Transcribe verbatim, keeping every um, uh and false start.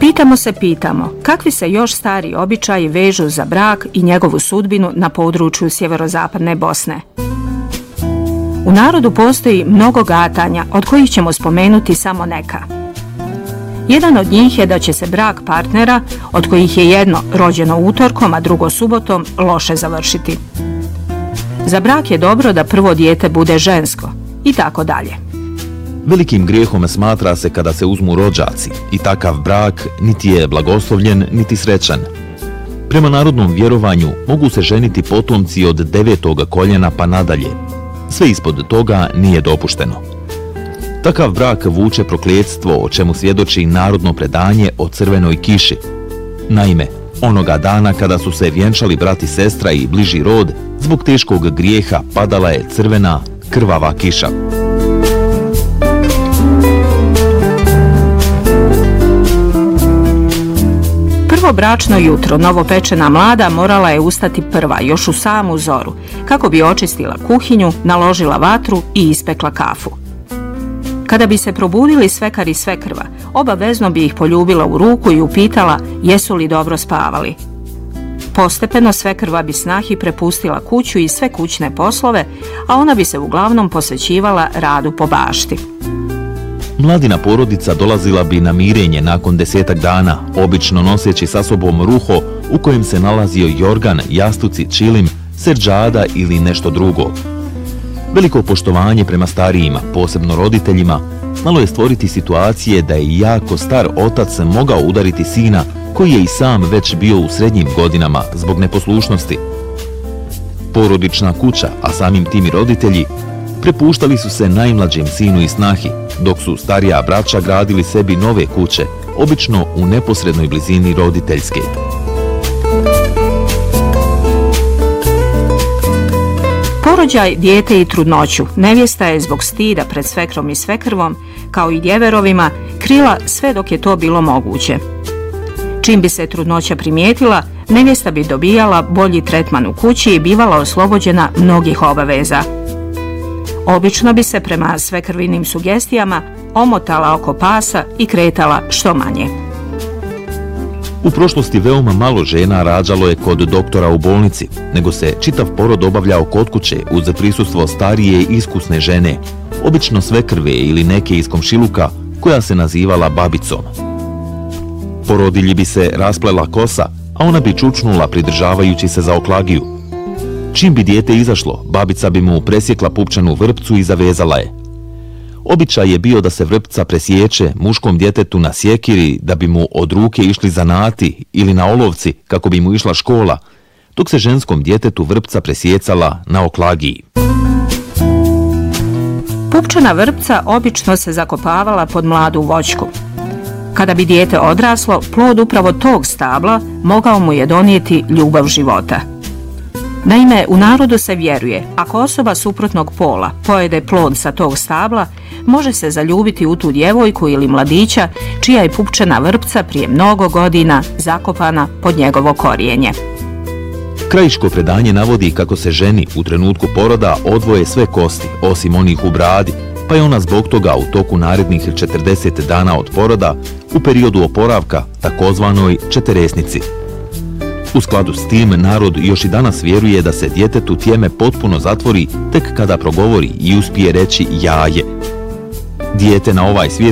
Pitamo se, pitamo, kakvi se još stari običaji vežu za brak i njegovu sudbinu na području sjeverozapadne Bosne? U narodu postoji mnogo gatanja, od kojih ćemo spomenuti samo neka. Jedan od njih je da će se brak partnera, od kojih je jedno rođeno utorkom, a drugo subotom, loše završiti. Za brak je dobro da prvo dijete bude žensko i tako dalje. Velikim grijehom smatra se kada se uzmu rođaci i takav brak niti je blagoslovljen niti srećan. Prema narodnom vjerovanju mogu se ženiti potomci od devetog koljena pa nadalje. Sve ispod toga nije dopušteno. Takav brak vuče prokljetstvo, o čemu svjedoči narodno predanje o crvenoj kiši. Naime, onoga dana kada su se vjenčali brat i sestra i bliži rod, zbog teškog grijeha padala je crvena, krvava kiša. Prvo bračno jutro novopečena mlada morala je ustati prva, još u samu zoru, kako bi očistila kuhinju, naložila vatru i ispekla kafu. Kada bi se probudili svekar i svekrva, obavezno bi ih poljubila u ruku i upitala jesu li dobro spavali. Postepeno svekrva bi snahi prepustila kuću i sve kućne poslove, a ona bi se uglavnom posvećivala radu po bašti. Mladina porodica dolazila bi na mirenje nakon desetak dana, obično noseći sa sobom ruho u kojem se nalazio jorgan, jastuci, čilim, serđada ili nešto drugo. Veliko poštovanje prema starijima, posebno roditeljima, znalo je stvoriti situacije da je jako star otac mogao udariti sina koji je i sam već bio u srednjim godinama zbog neposlušnosti. Porodična kuća, a samim tim i roditelji, prepuštali su se najmlađem sinu i snahi, dok su starija braća gradili sebi nove kuće, obično u neposrednoj blizini roditeljske. Porođaj, dijete i trudnoću nevjesta je zbog stida pred svekrom i svekrvom, kao i djeverovima, krila sve dok je to bilo moguće. Čim bi se trudnoća primijetila, nevjesta bi dobijala bolji tretman u kući i bivala oslobođena mnogih obaveza. Obično bi se prema svekrvinim sugestijama omotala oko pasa i kretala što manje. U prošlosti veoma malo žena rađalo je kod doktora u bolnici, nego se čitav porod obavljao kod kuće uz prisustvo starije i iskusne žene, obično svekrve ili neke iz komšiluka, koja se nazivala babicom. Porodilji bi se rasplela kosa, a ona bi čučnula pridržavajući se za oklagiju. Čim bi dijete izašlo, babica bi mu presjekla pupčanu vrpcu i zavezala je. Običaj je bio da se vrpca presječe muškom djetetu na sjekiri da bi mu od ruke išli zanati ili na olovci kako bi mu išla škola, dok se ženskom djetetu vrpca presjecala na oklagiji. Pupčana vrpca obično se zakopavala pod mladu voćku. Kada bi dijete odraslo, plod upravo tog stabla mogao mu je donijeti ljubav života. Naime, u narodu se vjeruje, ako osoba suprotnog pola pojede plod sa tog stabla, može se zaljubiti u tu djevojku ili mladića čija je pupčana vrpca prije mnogo godina zakopana pod njegovo korijenje. Krajiško predanje navodi kako se ženi u trenutku poroda odvoje sve kosti, osim onih u bradi, pa je ona zbog toga u toku narednih četrdeset dana od poroda u periodu oporavka, takozvanoj četeresnici. U skladu s tim, narod još i danas vjeruje da se djetetu tjeme potpuno zatvori tek kada progovori i uspije reći jaje. Dijete na ovaj svijet